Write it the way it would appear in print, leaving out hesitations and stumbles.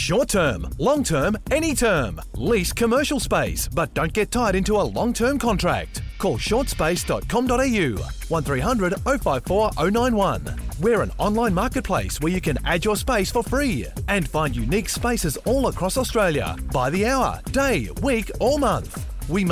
Short term, long term, any term. Lease commercial space, but don't get tied into a long-term contract. Call shortspace.com.au 1300 054 091. We're an online marketplace where you can add your space for free and find unique spaces all across Australia by the hour, day, week or month.